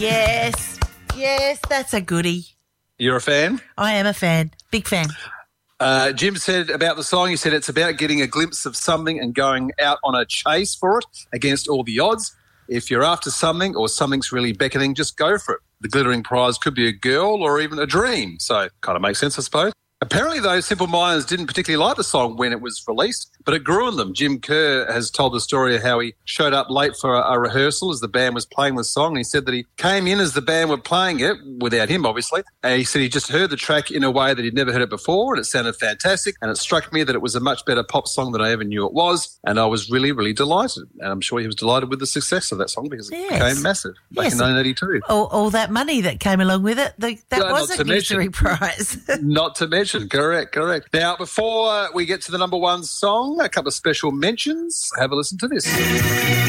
Yes, that's a goodie. You're a fan? I am a fan. Big fan. Jim said about the song, he said it's about getting a glimpse of something and going out on a chase for it against all the odds. If you're after something or something's really beckoning, just go for it. The glittering prize could be a girl or even a dream. So kind of makes sense, I suppose. Apparently, though, Simple Minds didn't particularly like the song when it was released, but it grew on them. Jim Kerr has told the story of how he showed up late for a rehearsal as the band was playing the song. And he said that he came in as the band were playing it, without him, obviously. And he said he just heard the track in a way that he'd never heard it before, and it sounded fantastic. And it struck me that it was a much better pop song than I ever knew it was. And I was really, really delighted. And I'm sure he was delighted with the success of that song because it became massive back in 1982. All that money that came along with it, that was a glittery prize. Not to mention. Correct. Now, before we get to the number one song, a couple of special mentions. Have a listen to this.